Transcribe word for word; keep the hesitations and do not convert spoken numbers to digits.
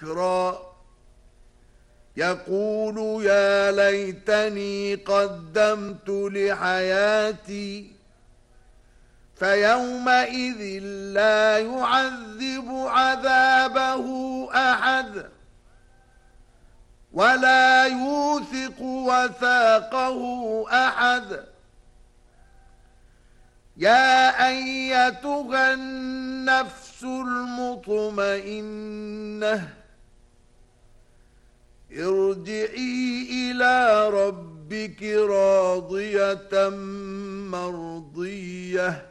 ذكرا يقول يا ليتني قدمت لحياتي فيومئذ لا يعذب عذابه أحد ولا يوثق وثاقه أحد. يا أيتها النفس المطمئنة ارجعي إلى ربك راضية مرضية